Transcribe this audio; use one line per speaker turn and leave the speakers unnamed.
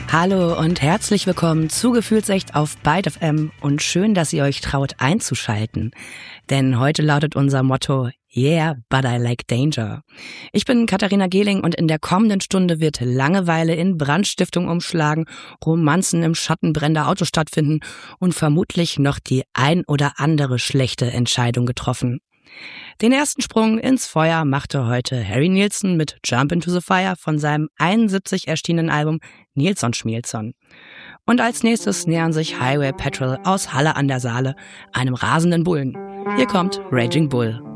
Hallo und herzlich willkommen zu Gefühlsecht auf Byte FM und schön, dass ihr euch traut einzuschalten. Denn heute lautet unser Motto Yeah, but I like danger. Ich bin Katharina Gehling und in der kommenden Stunde wird Langeweile in Brandstiftung umschlagen, Romanzen im Schatten brennender Autos stattfinden und vermutlich noch die ein oder andere schlechte Entscheidung getroffen. Den ersten Sprung ins Feuer machte heute Harry Nilsson mit Jump into the Fire von seinem 71 erschienenen Album Nilsson Schmielson. Und als nächstes nähern sich Highway Patrol aus Halle an der Saale einem rasenden Bullen. Hier kommt Raging Bull.